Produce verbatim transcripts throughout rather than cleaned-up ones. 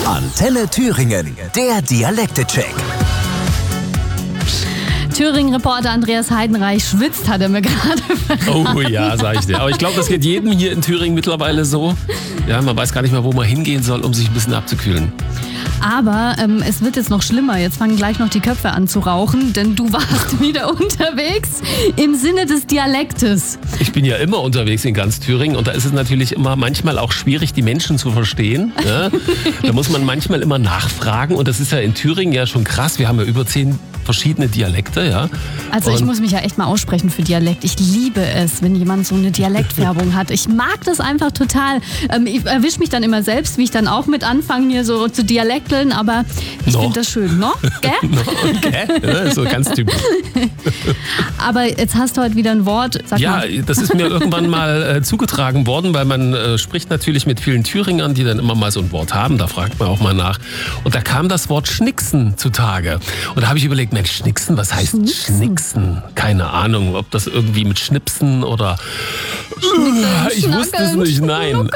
Antenne Thüringen, der Dialekte-Check. Thüringen-Reporter Andreas Heidenreich schwitzt, hat er mir gerade verraten. Oh ja, sag ich dir. Aber ich glaube, das geht jedem hier in Thüringen mittlerweile so. Ja, man weiß gar nicht mehr, wo man hingehen soll, um sich ein bisschen abzukühlen. Aber ähm, es wird jetzt noch schlimmer. Jetzt fangen gleich noch die Köpfe an zu rauchen, denn du warst wieder unterwegs im Sinne des Dialektes. Ich bin ja immer unterwegs in ganz Thüringen und da ist es natürlich immer manchmal auch schwierig, die Menschen zu verstehen. Ja? Da muss man manchmal immer nachfragen und das ist ja in Thüringen ja schon krass. Wir haben ja über zehn verschiedene Dialekte, ja. Also ich und muss mich ja echt mal aussprechen für Dialekt. Ich liebe es, wenn jemand so eine Dialektwerbung hat. Ich mag das einfach total. Ähm, ich erwische mich dann immer selbst, wie ich dann auch mit anfange, hier so zu dialekteln, aber ich No. finde das schön, ne? Gell? no, okay. Ja, so ganz typisch. Aber jetzt hast du heute wieder ein Wort. Sag Ja, mal. das ist mir irgendwann mal äh, zugetragen worden, weil man äh, spricht natürlich mit vielen Thüringern, die dann immer mal so ein Wort haben. Da fragt man auch mal nach. Und da kam das Wort Schnicksen zutage. Und da habe ich überlegt, Mensch, Schnicksen, was heißt Schnicksen? Schnicksen? Keine Ahnung, ob das irgendwie mit Schnipsen oder... Ich wusste es nicht, nein.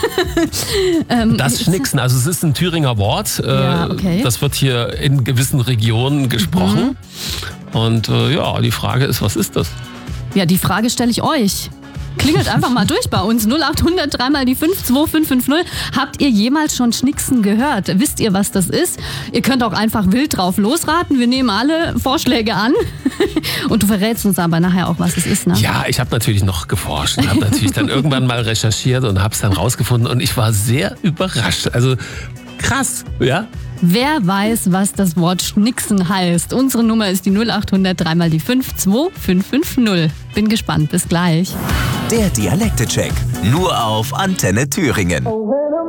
Das Schnicksen, also es ist ein Thüringer Wort. Äh, Ja, okay. Das wird hier in gewissen Regionen gesprochen. Und äh, ja, die Frage ist, was ist das? Ja, die Frage stelle ich euch. Klingelt einfach mal durch bei uns. null acht hundert drei mal die fünf zwei fünf fünf null. Habt ihr jemals schon Schnicksen gehört? Wisst ihr, was das ist? Ihr könnt auch einfach wild drauf losraten. Wir nehmen alle Vorschläge an. Und du verrätst uns aber nachher auch, was es ist, ne? Ja, ich habe natürlich noch geforscht und habe natürlich dann irgendwann mal recherchiert und habe es dann rausgefunden. Und ich war sehr überrascht. Also krass, ja? Wer weiß, was das Wort Schnicksen heißt? Unsere Nummer ist die null acht hundert drei mal die fünf zwei fünf fünf null. Bin gespannt. Bis gleich. Der Dialekte-Check. Nur auf Antenne Thüringen.